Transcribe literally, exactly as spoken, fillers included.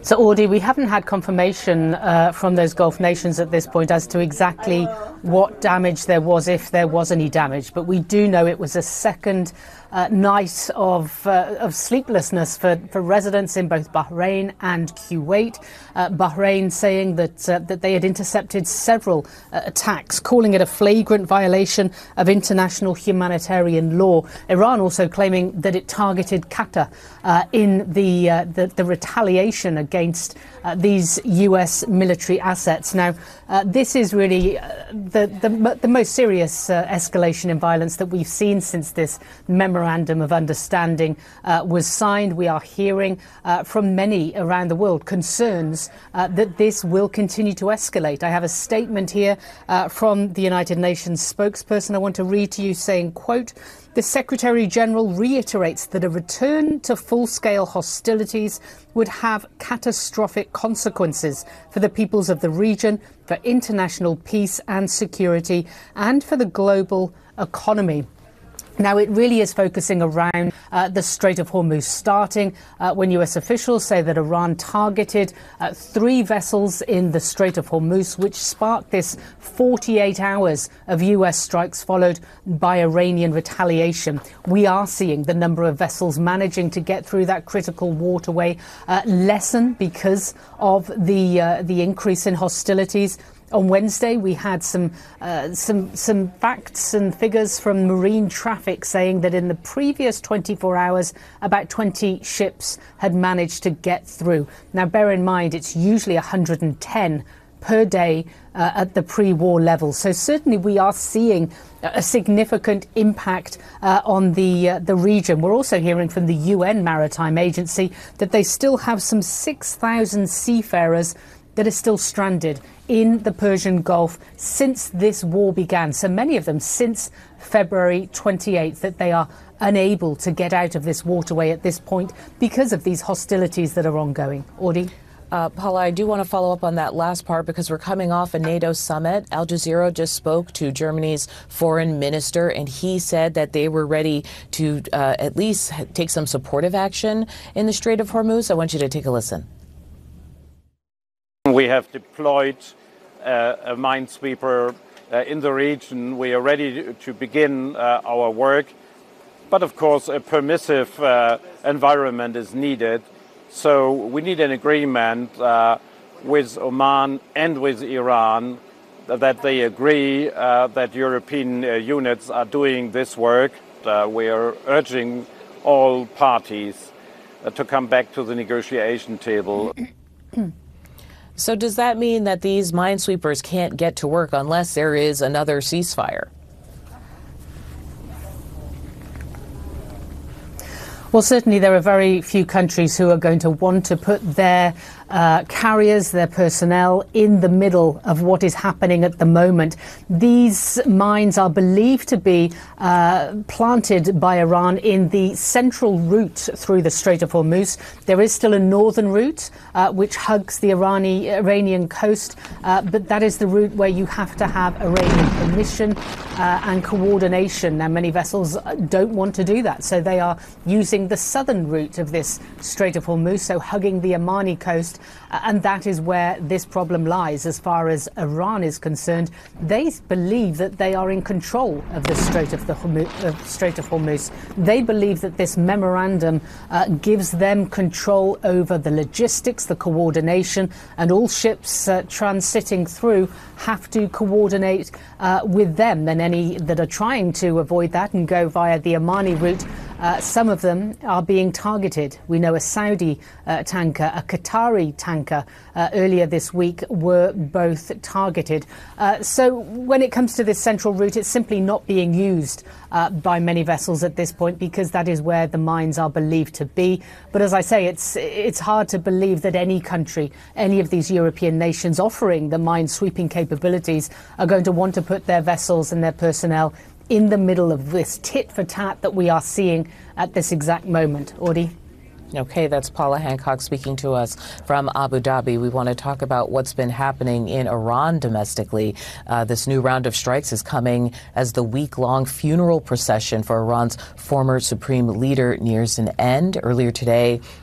So, Audie, we haven't had confirmation uh, from those Gulf nations at this point as to exactly what damage there was, if there was any damage. But we do know it was a second uh, night of, uh, of sleeplessness for, for residents in both Bahrain and Kuwait. Uh, Bahrain saying that, uh, that they had intercepted several uh, attacks, calling it a flagrant violation of international humanitarian law. Iran also claiming that it targeted Qatar uh, in the, uh, the, the retaliation against against uh, these U S military assets. Now, uh, this is really uh, the, the, the most serious uh, escalation in violence that we've seen since this memorandum of understanding uh, was signed. We are hearing uh, from many around the world concerns uh, that this will continue to escalate. I have a statement here uh, from the United Nations spokesperson I want to read to you saying, quote, "The Secretary-General reiterates that a return to full-scale hostilities would have catastrophic consequences for the peoples of the region, for international peace and security, and for the global economy." Now, it really is focusing around uh, the Strait of Hormuz, starting uh, when U S officials say that Iran targeted uh, three vessels in the Strait of Hormuz, which sparked this forty-eight hours of U S strikes followed by Iranian retaliation. We are seeing the number of vessels managing to get through that critical waterway uh, lessen because of the, uh, the increase in hostilities. On Wednesday, we had some uh, some some facts and figures from marine traffic saying that in the previous twenty-four hours, about twenty ships had managed to get through. Now, bear in mind, it's usually one hundred ten per day uh, at the pre-war level. So certainly we are seeing a significant impact uh, on the uh, the region. We're also hearing from the U N Maritime Agency that they still have some six thousand seafarers that are still stranded in the Persian Gulf since this war began. So many of them since February twenty-eighth, that they are unable to get out of this waterway at this point because of these hostilities that are ongoing. Audie? Uh, Paula, I do want to follow up on that last part because we're coming off a NATO summit. Al Jazeera just spoke to Germany's foreign minister, and he said that they were ready to uh, at least take some supportive action in the Strait of Hormuz. I want you to take a listen. We have deployed uh, a minesweeper uh, in the region. We are ready to begin uh, our work. But of course, a permissive uh, environment is needed. So we need an agreement uh, with Oman and with Iran that they agree uh, that European uh, units are doing this work. Uh, we are urging all parties uh, to come back to the negotiation table. So does that mean that these minesweepers can't get to work unless there is another ceasefire? Well, certainly there are very few countries who are going to want to put their uh, carriers, their personnel in the middle of what is happening at the moment. These mines are believed to be uh, planted by Iran in the central route through the Strait of Hormuz. There is still a northern route uh, which hugs the Irani, Iranian coast, uh, but that is the route where you have to have Iranian permission uh, and coordination. Now, many vessels don't want to do that, so they are using the southern route of this Strait of Hormuz, so hugging the Omani coast, uh, and that is where this problem lies as far as Iran is concerned. They believe that they are in control of the Strait of, the Hormuz, uh, Strait of Hormuz. They believe that this memorandum uh, gives them control over the logistics, the coordination, and all ships uh, transiting through have to coordinate uh, with them. And any that are trying to avoid that and go via the Omani route, Uh, some of them are being targeted. We know a Saudi uh, tanker, a Qatari tanker uh, earlier this week were both targeted. Uh, so when it comes to this central route, it's simply not being used uh, by many vessels at this point because that is where the mines are believed to be. But as I say, it's it's hard to believe that any country, any of these European nations offering the mine sweeping capabilities are going to want to put their vessels and their personnel in the middle of this tit-for-tat that we are seeing at this exact moment. Audie? Okay, that's Paula Hancock speaking to us from Abu Dhabi. We want to talk about what's been happening in Iran domestically. Uh, this new round of strikes is coming as the week-long funeral procession for Iran's former supreme leader nears an end. Earlier today,